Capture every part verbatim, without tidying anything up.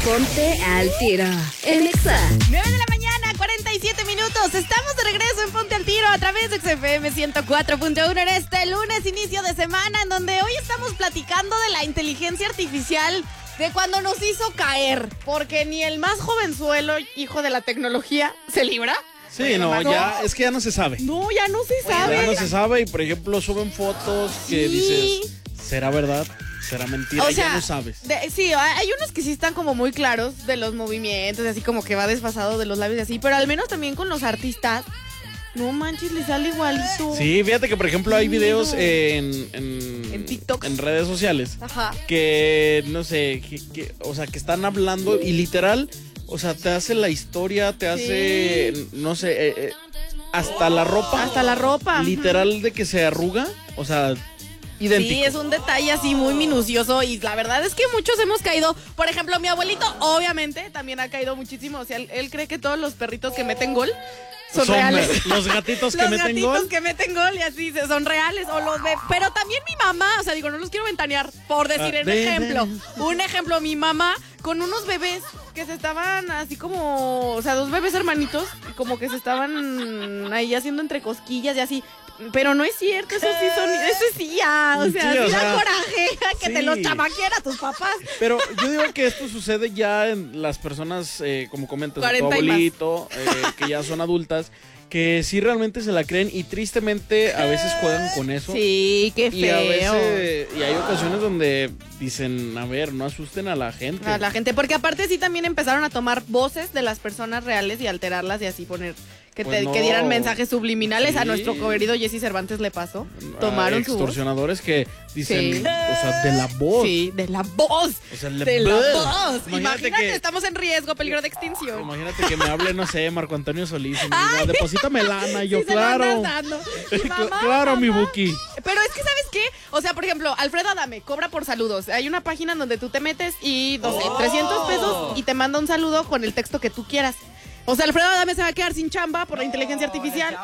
Ponte al Tiro en Exa. nueve de la mañana, cuarenta y siete minutos. Estamos de regreso en Ponte al Tiro a través de X F M ciento cuatro punto uno en este lunes, inicio de semana, en donde hoy estamos platicando de la inteligencia artificial, de cuando nos hizo caer, porque ni el más jovenzuelo, hijo de la tecnología, se libra. Sí, no, no, ya, es que ya no se sabe. No, ya no se sabe. Ya no se sabe y, por ejemplo, suben fotos que Sí. dices, ¿será verdad? ¿Será mentira? O sea, ya no sabes. de- sí, hay unos que sí están como muy claros de los movimientos, así como que va desfasado de los labios y así, pero al menos también con los artistas, no manches, le sale igualito. Sí, fíjate que, por ejemplo, hay videos en, en, En TikTok. en redes sociales Ajá. que, no sé, que, que- o sea, que están hablando y literal, o sea, te hace la historia, te hace, no sé, eh, eh, hasta la ropa. Hasta la ropa. Literal de que se arruga, o sea, idéntico. Sí, es un detalle así muy minucioso y la verdad es que muchos hemos caído. Por ejemplo, mi abuelito obviamente también ha caído muchísimo. O sea, él, él cree que todos los perritos que meten gol son, Son reales. los gatitos que los meten gatitos gol. que meten gol y así se- son reales o los ve. Pero también mi mamá, o sea, digo, no los quiero ventanear por decir Ah, un de- ejemplo. de- Un ejemplo, mi mamá con unos bebés que se estaban así como, o sea, dos bebés hermanitos, como que se estaban ahí haciendo entre cosquillas y así. Pero no es cierto, eso sí son, eso sí ya, o sea, Sí, sí, o da sea, coraje que te sí. los chamaquiera tus papás. Pero yo digo que esto sucede ya en las personas, eh, como comentas, tu cuarenta y más. abuelito, eh, que ya son adultas, que sí realmente se la creen y tristemente a veces juegan con eso. Sí, qué Y a feo. veces, y hay ocasiones donde dicen, a ver, no asusten a la gente. A la gente, porque aparte sí también empezaron a tomar voces de las personas reales y alterarlas y así poner que, Pues te, no. que dieran mensajes subliminales. Sí. A nuestro querido Jesse Cervantes le pasó. A Tomaron su voz. extorsionadores que dicen, Sí. o sea, de la voz. Sí, de la voz. O sea, De la voz. voz. Imagínate Imagínate, que- estamos en riesgo, peligro de extinción. Imagínate que me hable, no sé, Marco Antonio Solís y me diga, deposítame lana. Y yo, Sí, se lo claro. andas dando. Y mamá, claro, mi mamá. Buki. Pero es que, ¿sabes qué? O sea, por ejemplo, Alfredo Adame cobra por saludos. Hay una página en donde tú te metes y, no sé, trescientos pesos y te manda un saludo con el texto que tú quieras. O sea, Alfredo Adame se va a quedar sin chamba por la inteligencia artificial.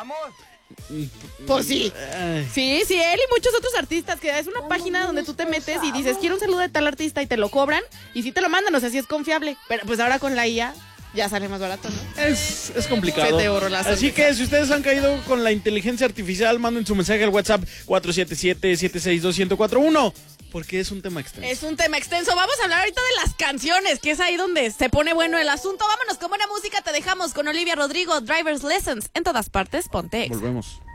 Pues sí. Ay. Sí, sí, él y muchos otros artistas, que es una página donde tú te metes y dices, quiero un saludo de tal artista y te lo cobran y sí te lo mandan, o sea, sí es confiable. Pero pues ahora con la I A ya sale más barato, ¿no? Es, es complicado. Se te borró la Así sonrisa. que si ustedes han caído con la inteligencia artificial, manden su mensaje al WhatsApp cuatro siete siete, siete seis dos, uno cero cuatro uno. Porque es un tema extenso. Es un tema extenso. Vamos a hablar ahorita de las canciones, que es ahí donde se pone bueno el asunto. Vámonos con buena música. Te dejamos con Olivia Rodrigo, Driver's Lessons. En todas partes, ponte Exa. Volvemos.